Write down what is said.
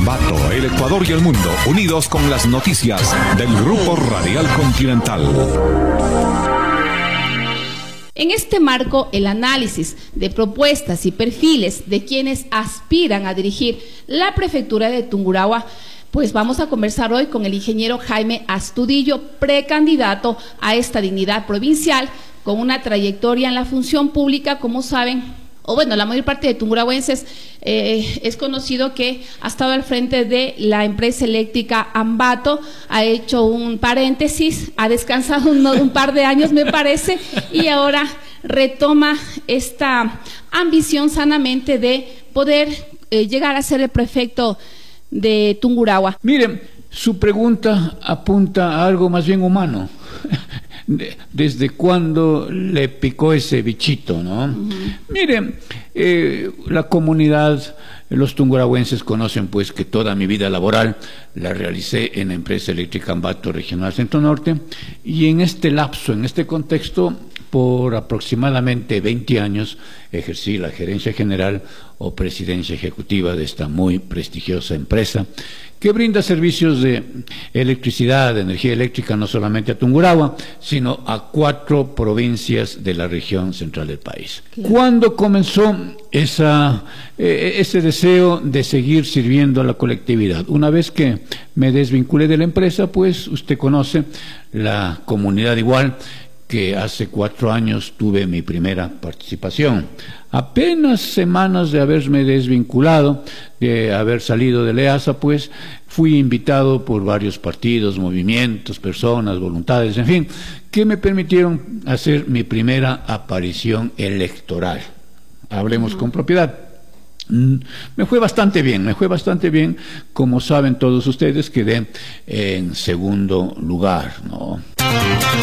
Ambato, el Ecuador y el mundo, unidos con las noticias del Grupo Radial Continental. En este marco, el análisis de propuestas y perfiles de quienes aspiran a dirigir la prefectura de Tungurahua, pues vamos a conversar hoy con el ingeniero Jaime Astudillo, precandidato a esta dignidad provincial, con una trayectoria en la función pública, como saben, la mayor parte de tungurahuenses es conocido que ha estado al frente de la empresa eléctrica Ambato, ha hecho un paréntesis, ha descansado un par de años me parece, y ahora retoma esta ambición sanamente de poder llegar a ser el prefecto de Tungurahua. Miren, su pregunta apunta a algo más bien humano. ¿Desde cuándo le picó ese bichito, no? Miren, la comunidad, los tungurahuenses conocen pues que toda mi vida laboral la realicé en la empresa eléctrica Ambato Regional Centro Norte, y en este lapso, en este contexto, por aproximadamente 20 años ejercí la gerencia general o presidencia ejecutiva de esta muy prestigiosa empresa que brinda servicios de electricidad, de energía eléctrica, no solamente a Tungurahua, sino a 4 provincias de la región central del país. Claro. ¿Cuándo comenzó ese deseo de seguir sirviendo a la colectividad? Una vez que me desvinculé de la empresa, pues usted conoce la comunidad igual, que hace 4 años tuve mi primera participación. Apenas semanas de haberme desvinculado, de haber salido de la EASA, pues fui invitado por varios partidos, movimientos, personas, voluntades, en fin, que me permitieron hacer mi primera aparición electoral. Hablemos con propiedad. Me fue bastante bien, como saben todos ustedes, quedé en segundo lugar, ¿no?